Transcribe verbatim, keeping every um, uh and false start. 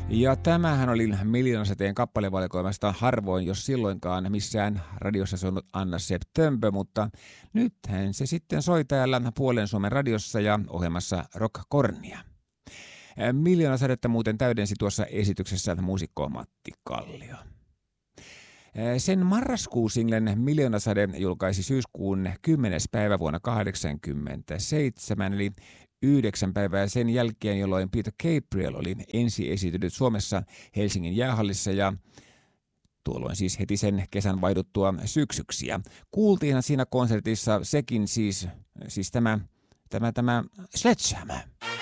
Ja tämähän oli Miljoonasäteen kappalevalikoimasta harvoin, jos silloinkaan missään radiossa soinut Anna Sepp Tömpö, mutta nythän se sitten soi täällä Puolen Suomen radiossa ja ohjelmassa Rock Kornia. Miljoonasädettä muuten täydensi tuossa esityksessä muusikko Matti Kallio. Sen marraskuusinglen Miljoonasäde julkaisi syyskuun kymmenes päivä vuonna kahdeksankymmentäseitsemän, eli yhdeksän päivää sen jälkeen, jolloin Peter Gabriel oli ensi esiintynyt Suomessa Helsingin jäähallissa ja tuolloin siis heti sen kesän vaihduttua syksyksi. Ja kuultiinhan siinä konsertissa sekin siis, siis tämä, tämä, tämä Sledgehammer.